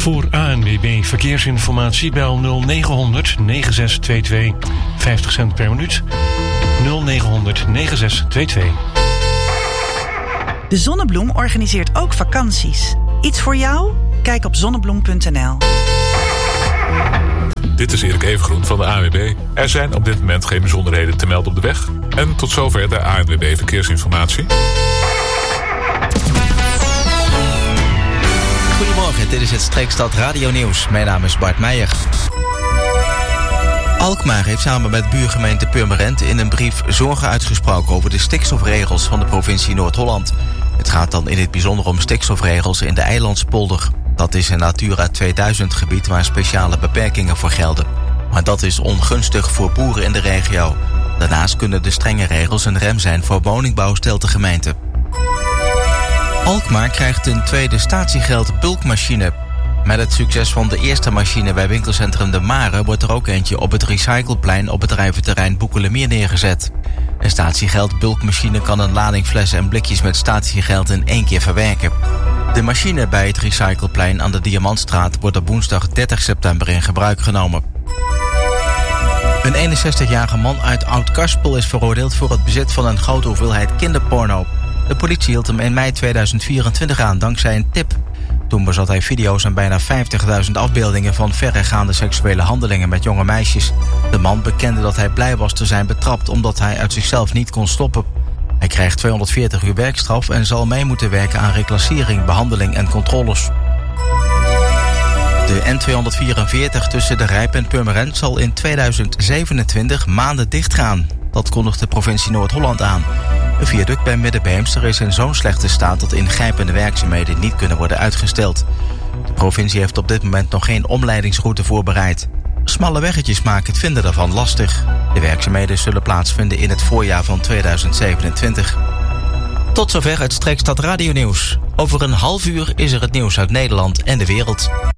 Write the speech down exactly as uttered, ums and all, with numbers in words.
Voor A N W B Verkeersinformatie bel nul negen negen zes twee twee. vijftig cent per minuut. nul negen negen zes twee twee. De Zonnebloem organiseert ook vakanties. Iets voor jou? Kijk op zonnebloem punt n l. Dit is Erik Evengroen van de A N W B. Er zijn op dit moment geen bijzonderheden te melden op de weg. En tot zover de A N W B Verkeersinformatie. Goedemorgen, dit is het Streekstad Radio Nieuws. Mijn naam is Bart Meijer. Alkmaar heeft samen met buurgemeente Purmerend in een brief zorgen uitgesproken over de stikstofregels van de provincie Noord-Holland. Het gaat dan in het bijzonder om stikstofregels in de Eilandspolder. Dat is een Natura tweeduizend gebied waar speciale beperkingen voor gelden. Maar dat is ongunstig voor boeren in de regio. Daarnaast kunnen de strenge regels een rem zijn voor woningbouw, stelt de gemeente. Alkmaar krijgt een tweede statiegeld bulkmachine. Met het succes van de eerste machine bij winkelcentrum De Mare wordt er ook eentje op het recycleplein op bedrijventerrein Boekelemeer neergezet. Een statiegeld bulkmachine kan een lading flessen en blikjes met statiegeld in één keer verwerken. De machine bij het recycleplein aan de Diamantstraat wordt op woensdag dertig september in gebruik genomen. Een eenenzestigjarige man uit Oud-Karspel is veroordeeld voor het bezit van een grote hoeveelheid kinderporno. De politie hield hem in mei tweeduizend vierentwintig aan dankzij een tip. Toen bezat hij video's en bijna vijftigduizend afbeeldingen van verregaande seksuele handelingen met jonge meisjes. De man bekende dat hij blij was te zijn betrapt omdat hij uit zichzelf niet kon stoppen. Hij krijgt tweehonderdveertig uur werkstraf en zal mee moeten werken aan reclassering, behandeling en controles. De N tweehonderdvierenveertig tussen De Rijp en Purmerend zal in tweeduizend zevenentwintig maanden dichtgaan. Dat kondigt de provincie Noord-Holland aan. Een viaduct bij Middenbeemster is in zo'n slechte staat dat ingrijpende werkzaamheden niet kunnen worden uitgesteld. De provincie heeft op dit moment nog geen omleidingsroute voorbereid. Smalle weggetjes maken het vinden daarvan lastig. De werkzaamheden zullen plaatsvinden in het voorjaar van tweeduizend zevenentwintig. Tot zover het Streekstad Radio Nieuws. Over een half uur is er het nieuws uit Nederland en de wereld.